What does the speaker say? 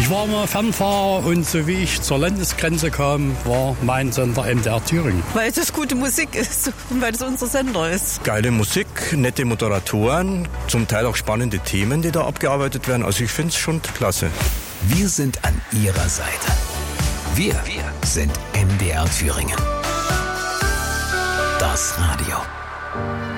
Ich war mal Fernfahrer und so wie ich zur Landesgrenze kam, war mein Sender MDR Thüringen. Weil es gute Musik ist und weil es unser Sender ist. Geile Musik, nette Moderatoren, zum Teil auch spannende Themen, die da abgearbeitet werden. Also ich finde es schon klasse. Wir sind an Ihrer Seite. Wir sind MDR Thüringen. Das Radio.